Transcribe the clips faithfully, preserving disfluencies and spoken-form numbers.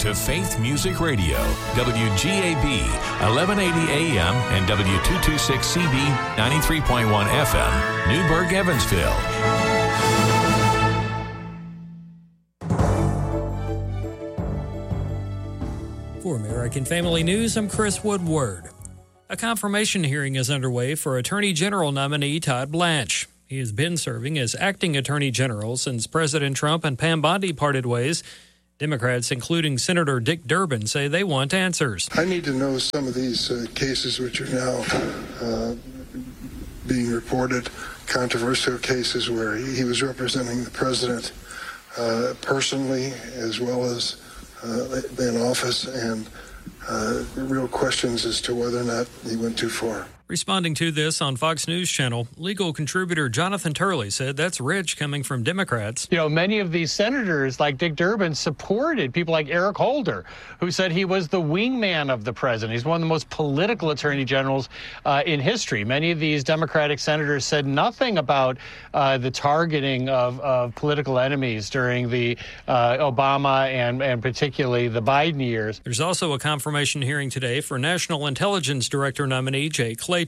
to Faith Music Radio, W G A B, eleven eighty A M and W two twenty-six C B, ninety-three point one F M, Newburgh, Evansville. For American Family News, I'm Chris Woodward. A confirmation hearing is underway for Attorney General nominee Todd Blanche. He has been serving as acting Attorney General since President Trump and Pam Bondi parted ways. Democrats, including Senator Dick Durbin, say they want answers. I need to know some of these uh, cases which are now uh, being reported, controversial cases where he, he was representing the president uh, personally as well as uh, in office, and uh, real questions as to whether or not he went too far. Responding to this on Fox News Channel, legal contributor Jonathan Turley said that's rich coming from Democrats. You know, many of these senators, like Dick Durbin, supported people like Eric Holder, who said he was the wingman of the president. He's one of the most political attorney generals uh, in history. Many of these Democratic senators said nothing about uh, the targeting of, of political enemies during the uh, Obama and, and particularly the Biden years. There's also a confirmation hearing today for National Intelligence Director nominee Jay Clayton.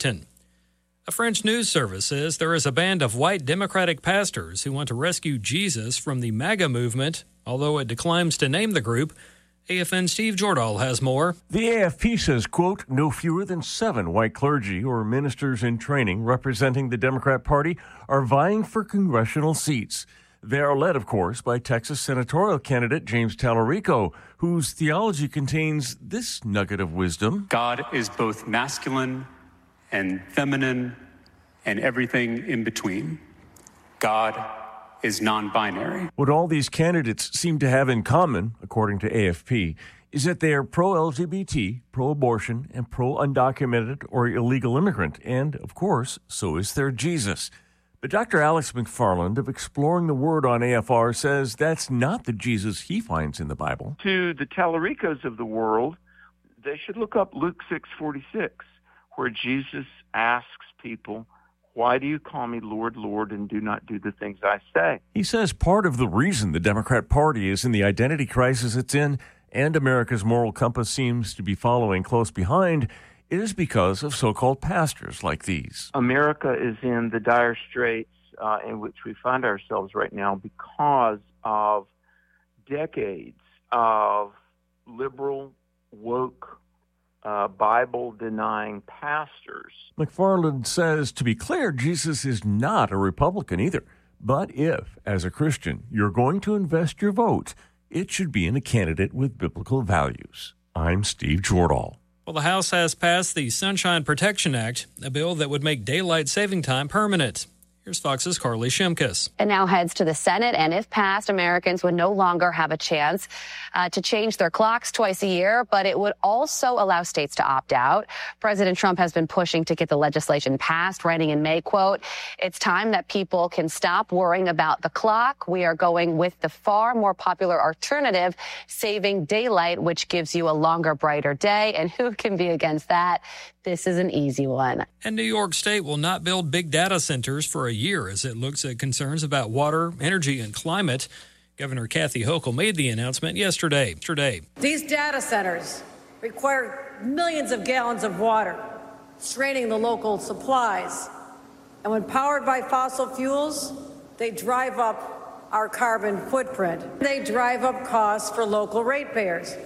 A French news service says there is a band of white Democratic pastors who want to rescue Jesus from the MAGA movement, although it declines to name the group. A F N's Steve Jordahl has more. The A F P says, quote, no fewer than seven white clergy or ministers in training representing the Democrat Party are vying for congressional seats. They are led, of course, by Texas senatorial candidate James Tallarico, whose theology contains this nugget of wisdom. God is both masculine and feminine, and everything in between. God is non-binary. What all these candidates seem to have in common, according to A F P, is that they are pro-L G B T, pro-abortion, and pro-undocumented or illegal immigrant. And, of course, so is their Jesus. But Doctor Alex McFarland of Exploring the Word on A F R says that's not the Jesus he finds in the Bible. To the Tallaricos of the world, they should look up Luke six forty-six. Where Jesus asks people, why do you call me Lord, Lord, and do not do the things I say? He says part of the reason the Democrat Party is in the identity crisis it's in, and America's moral compass seems to be following close behind, is because of so-called pastors like these. America is in the dire straits uh, in which we find ourselves right now because of decades of liberal, woke, Uh, Bible-denying pastors. McFarland says, to be clear, Jesus is not a Republican either. But if, as a Christian, you're going to invest your vote, it should be in a candidate with biblical values. I'm Steve Jordahl. Well, the House has passed the Sunshine Protection Act, a bill that would make daylight saving time permanent. Here's Fox's Carly Shimkus. It now heads to the Senate, and if passed, Americans would no longer have a chance uh, to change their clocks twice a year, but it would also allow states to opt out. President Trump has been pushing to get the legislation passed, writing in May, quote, it's time that people can stop worrying about the clock. We are going with the far more popular alternative, saving daylight, which gives you a longer, brighter day. And who can be against that? This is an easy one. And New York State will not build big data centers for a year as it looks at concerns about water, energy, and climate. Governor Kathy Hochul made the announcement yesterday. Yesterday. These data centers require millions of gallons of water, straining the local supplies. And when powered by fossil fuels, they drive up our carbon footprint. They drive up costs for local ratepayers.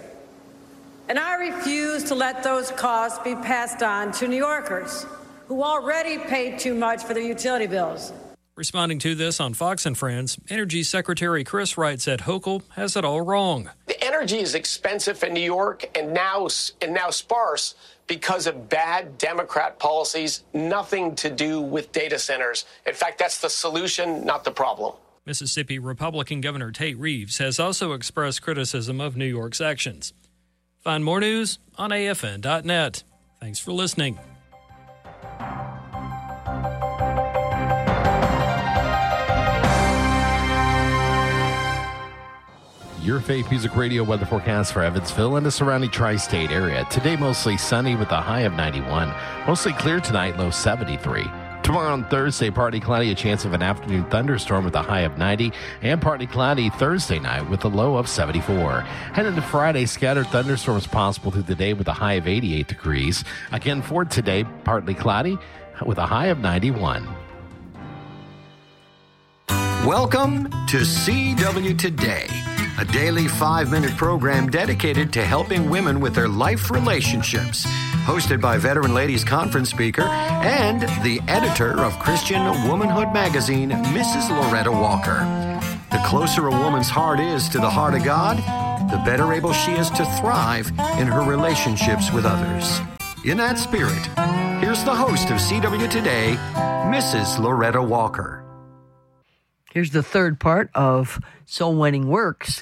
And I refuse to let those costs be passed on to New Yorkers who already pay too much for their utility bills. Responding to this on Fox and Friends, Energy Secretary Chris Wright said Hochul has it all wrong. The energy is expensive in New York and now and now sparse because of bad Democrat policies, nothing to do with data centers. In fact, that's the solution, not the problem. Mississippi Republican Governor Tate Reeves has also expressed criticism of New York's actions. Find more news on A F N dot net. Thanks for listening. Your Faith Music Radio weather forecast for Evansville and the surrounding tri-state area. Today, mostly sunny with a high of ninety-one. Mostly clear tonight, low seventy-three. Tomorrow on Thursday, partly cloudy, a chance of an afternoon thunderstorm with a high of ninety, and partly cloudy Thursday night with a low of seventy-four. Heading to Friday, scattered thunderstorms possible through the day with a high of eighty-eight degrees. Again for today, partly cloudy with a high of ninety-one. Welcome to C W Today, a daily five-minute program dedicated to helping women with their life relationships. Hosted by Veteran Ladies Conference speaker and the editor of Christian Womanhood magazine, Missus Loretta Walker. The closer a woman's heart is to the heart of God, the better able she is to thrive in her relationships with others. In that spirit, here's the host of C W Today, Missus Loretta Walker. Here's the third part of Soul Winning Works.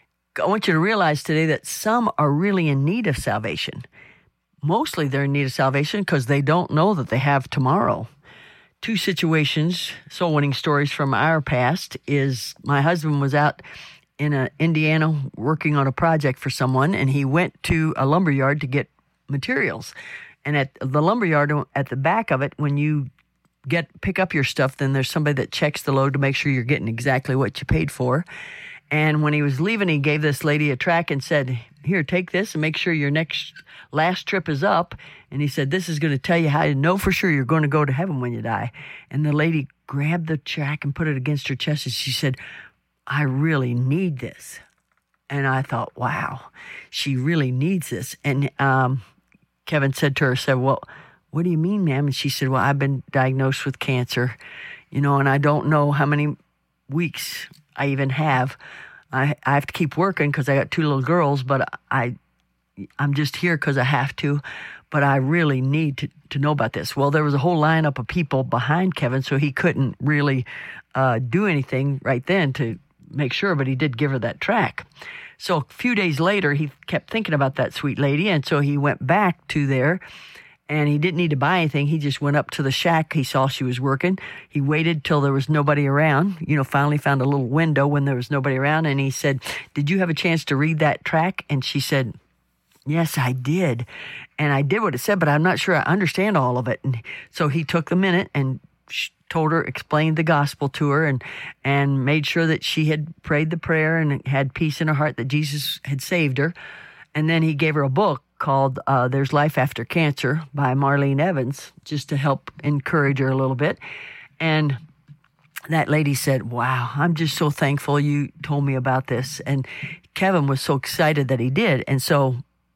I want you to realize today that some are really in need of salvation. Mostly they're in need of salvation because they don't know that they have tomorrow. Two situations, soul winning stories from our past, is my husband was out in a, Indiana working on a project for someone, and he went to a lumber yard to get materials. And at the lumber yard, at the back of it, when you get pick up your stuff, then there's somebody that checks the load to make sure you're getting exactly what you paid for. And when he was leaving, he gave this lady a track and said, here, take this and make sure your next last trip is up. And he said, this is going to tell you how to know for sure you're going to go to heaven when you die. And the lady grabbed the track and put it against her chest, and she said, I really need this. And I thought, wow, she really needs this. And um, Kevin said to her, said, well, what do you mean, ma'am? And she said, well, I've been diagnosed with cancer, you know, and I don't know how many weeks I even have. I, I have to keep working because I got two little girls, but I, I'm just here because I have to, but I really need to, to know about this. Well, there was a whole lineup of people behind Kevin, so he couldn't really uh, do anything right then to make sure, but he did give her that track. So a few days later, he kept thinking about that sweet lady, and so he went back to there, and he didn't need to buy anything. He just went up to the shack. He saw she was working. He waited till there was nobody around, you know, finally found a little window when there was nobody around, and he said, did you have a chance to read that track? And she said, yes, I did. And I did what it said, but I'm not sure I understand all of it. And so he took the minute and told her, explained the gospel to her, and and made sure that she had prayed the prayer and had peace in her heart that Jesus had saved her. And then he gave her a book called uh, There's Life After Cancer by Marlene Evans, just to help encourage her a little bit. And that lady said, wow, I'm just so thankful you told me about this. And Kevin was so excited that he did. And so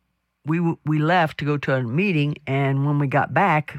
we we left to go to a meeting, and when we got back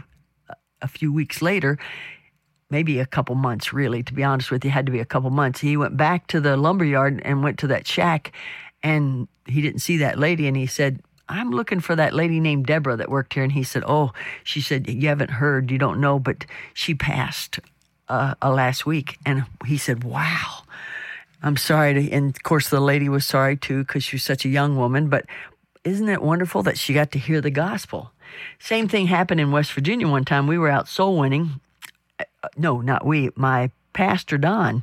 a few weeks later, maybe a couple months really, to be honest with you, had to be a couple months, he went back to the lumber yard and went to that shack, and he didn't see that lady, and he said, I'm looking for that lady named Deborah that worked here. And he said, oh, she said, you haven't heard, you don't know, but she passed uh, uh, last week. And he said, wow, I'm sorry to, and of course the lady was sorry too, because she was such a young woman, but isn't it wonderful that she got to hear the gospel? Same thing happened in West Virginia one time. We were out soul winning. Uh, no, not we, my pastor, Don,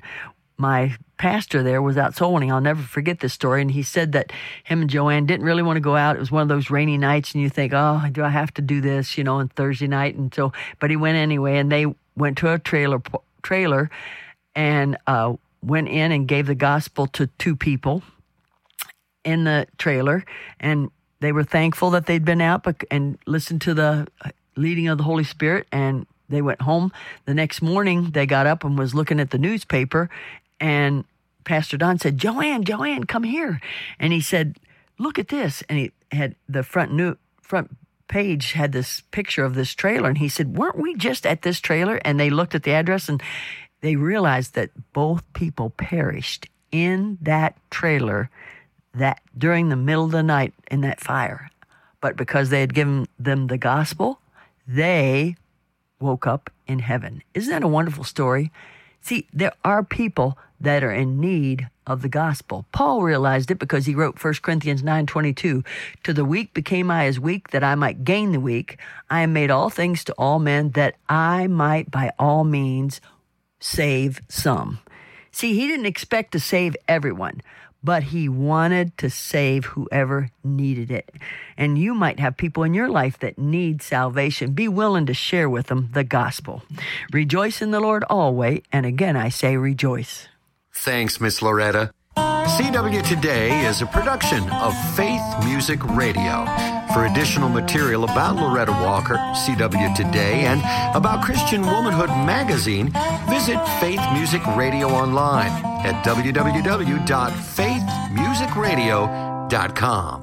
my pastor there was out soul winning. I'll never forget this story. And he said that him and Joanne didn't really want to go out. It was one of those rainy nights, and you think, oh, do I have to do this, you know, on Thursday night? And so, but he went anyway, and they went to a trailer, trailer and uh, went in and gave the gospel to two people in the trailer. And they were thankful that they'd been out and listened to the leading of the Holy Spirit. And they went home. The next morning, they got up and was looking at the newspaper, and Pastor Don said, Joanne, Joanne, come here. And he said, look at this. And he had the front new front page had this picture of this trailer. And he said, weren't we just at this trailer? And they looked at the address, and they realized that both people perished in that trailer that during the middle of the night in that fire. But because they had given them the gospel, they woke up in heaven. Isn't that a wonderful story? See, there are people that are in need of the gospel. Paul realized it because he wrote First Corinthians nine twenty-two, to the weak became I as weak, that I might gain the weak. I am made all things to all men, that I might by all means save some. See, he didn't expect to save everyone, but he wanted to save whoever needed it. And you might have people in your life that need salvation. Be willing to share with them the gospel. Rejoice in the Lord always, and again I say rejoice. Thanks, Miss Loretta. C W Today is a production of Faith Music Radio. For additional material about Loretta Walker, C W Today, and about Christian Womanhood Magazine, visit Faith Music Radio online at w w w dot faith music radio dot com.